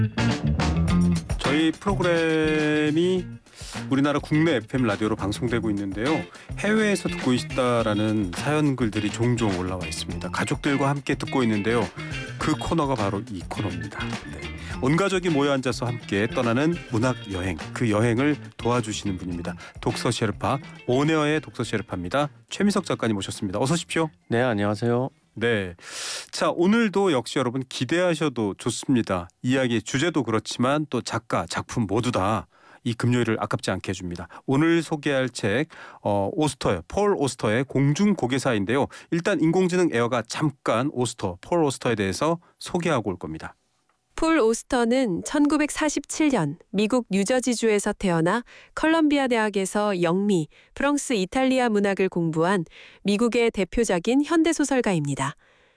저희 프로그램이 우리나라 국내 FM 라디오로 방송되고 있는데요. 해외에서 듣고 있다라는 사연 글들이 종종 올라와 있습니다. 가족들과 함께 듣고 있는데요. 그 코너가 바로 이 코너입니다. 네. 온 가족이 모여 앉아서 함께 떠나는 문학 여행, 그 여행을 도와주시는 분입니다. 독서 셰르파, 온에어의 독서 셰르파입니다. 최미석 작가님 모셨습니다. 어서 오십시오. 네, 안녕하세요. 네. 자, 오늘도 역시 여러분 기대하셔도 좋습니다. 이야기의 주제도 그렇지만 또 작가, 작품 모두 다 이 금요일을 아깝지 않게 해줍니다. 오늘 소개할 책 오스터의 폴 오스터의 공중고개사인데요. 일단 인공지능 에어가 잠깐 폴 오스터에 대해서 소개하고 올 겁니다. 폴 오스터는 1947년 미국 뉴저지주에서 태어나 컬럼비아 대학에서 영미, 프랑스 이탈리아 문학을 공부한 미국의 대표작인 현대소설가입니다.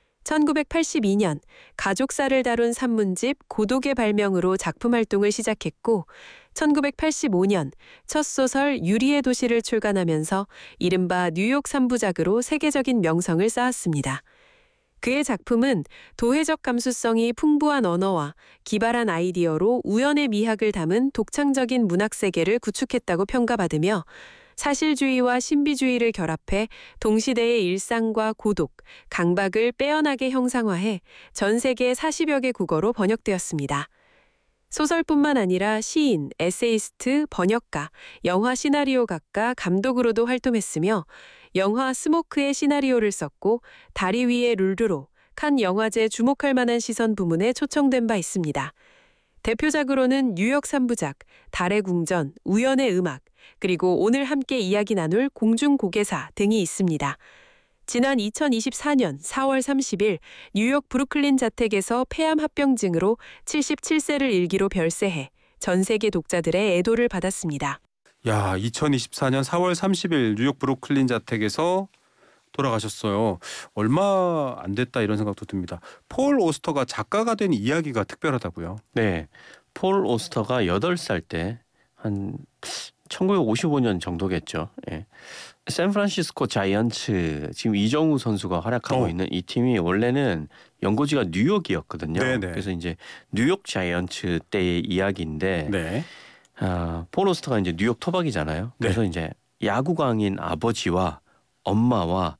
1982년 가족사를 다룬 산문집 고독의 발명으로 작품 활동을 시작했고 1985년 첫 소설 유리의 도시를 출간하면서 이른바 뉴욕 3부작으로 세계적인 명성을 쌓았습니다. 그의 작품은 도회적 감수성이 풍부한 언어와 기발한 아이디어로 우연의 미학을 담은 독창적인 문학 세계를 구축했다고 평가받으며 사실주의와 신비주의를 결합해 동시대의 일상과 고독, 강박을 빼어나게 형상화해 전 세계 40여 개 국어로 번역되었습니다. 소설뿐만 아니라 시인, 에세이스트, 번역가, 영화 시나리오 작가, 감독으로도 활동했으며 영화 스모크의 시나리오를 썼고 다리 위의 룰루로 칸 영화제 주목할 만한 시선 부문에 초청된 바 있습니다. 대표작으로는 뉴욕 3부작, 달의 궁전, 우연의 음악, 그리고 오늘 함께 이야기 나눌 공중고개사 등이 있습니다. 지난 2024년 4월 30일 뉴욕 브루클린 자택에서 폐암 합병증으로 77세를 일기로 별세해 전 세계 독자들의 애도를 받았습니다. 야, 2024년 4월 30일 뉴욕 브루클린 자택에서 돌아가셨어요. 얼마 안 됐다 이런 생각도 듭니다. 폴 오스터가 작가가 된 이야기가 특별하다고요? 네, 폴 오스터가 8살 때 한 1955년 정도겠죠. 예. 샌프란시스코 자이언츠 지금 이정우 선수가 활약하고 있는 이 팀이 원래는 연고지가 뉴욕이었거든요. 네네. 그래서 이제 뉴욕 자이언츠 때의 이야기인데 네. 폴 오스터가 이제 뉴욕 토박이잖아요. 그래서 네. 이제 야구광인 아버지와 엄마와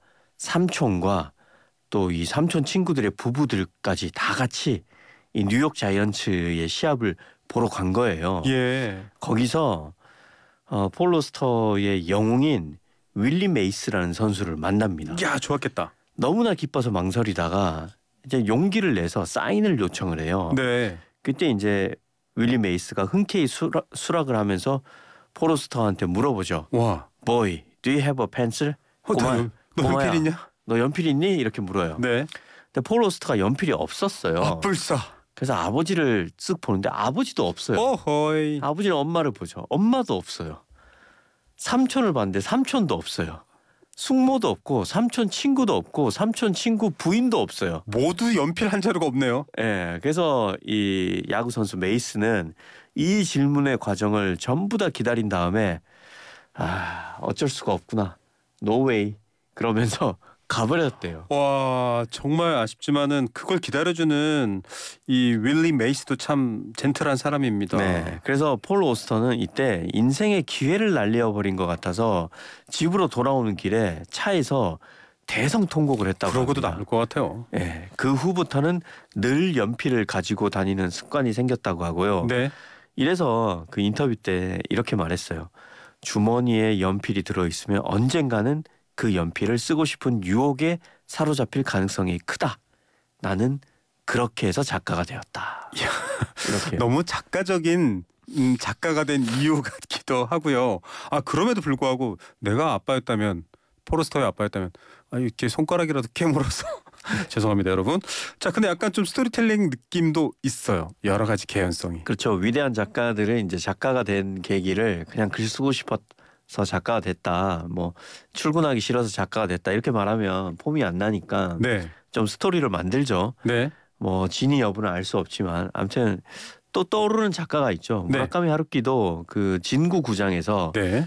삼촌과 또 이 삼촌 친구들의 부부들까지 다 같이 이 뉴욕 자이언츠의 시합을 보러 간 거예요. 예. 거기서 폴 오스터의 영웅인 윌리 메이스라는 선수를 만납니다. 야, 좋았겠다. 너무나 기뻐서 망설이다가 이제 용기를 내서 사인을 요청을 해요. 네. 그때 이제 윌리 메이스가 흔쾌히 수락을 하면서 폴 오스터한테 물어보죠. 와. Boy, do you have a pencil? 너 연필 있냐? 너 연필 있니? 이렇게 물어요. 네. 근데 폴 오스터가 연필이 없었어요. 불싸. 그래서 아버지를 쓱 보는데 아버지도 없어요. 어허이. 아버지는 엄마를 보죠. 엄마도 없어요. 삼촌을 봤는데 삼촌도 없어요. 숙모도 없고 삼촌 친구도 없고 삼촌 친구 부인도 없어요. 모두 연필 한 자루가 없네요. 예, 그래서 이 야구 선수 메이스는 이 질문의 과정을 전부 다 기다린 다음에 어쩔 수가 없구나. No way. 그러면서 가버렸대요. 와, 정말 아쉽지만은 그걸 기다려주는 이 윌리 메이스도 참 젠틀한 사람입니다. 네, 그래서 폴 오스터는 이때 인생의 기회를 날려버린 것 같아서 집으로 돌아오는 길에 차에서 대성통곡을 했다고 그러고도 합니다. 남을 것 같아요. 네, 그 후부터는 늘 연필을 가지고 다니는 습관이 생겼다고 하고요. 네. 이래서 그 인터뷰 때 이렇게 말했어요. 주머니에 연필이 들어있으면 언젠가는 그 연필을 쓰고 싶은 유혹에 사로잡힐 가능성이 크다. 나는 그렇게 해서 작가가 되었다. 이렇게. 너무 작가적인 작가가 된 이유 같기도 하고요. 그럼에도 불구하고 내가 아빠였다면, 포르스터의 아빠였다면 이렇게 손가락이라도 깨물어서 죄송합니다 여러분. 자, 근데 약간 좀 스토리텔링 느낌도 있어요. 여러 가지 개연성이. 그렇죠. 위대한 작가들은 이제 작가가 된 계기를 그냥 글 쓰고 싶어서 작가가 됐다. 뭐 출근하기 싫어서 작가가 됐다. 이렇게 말하면 폼이 안 나니까 네. 좀 스토리를 만들죠. 네. 뭐 진위 여부는 알 수 없지만 아무튼 또 떠오르는 작가가 있죠. 네. 무라카미 하루키도 그 진구 구장에서 네.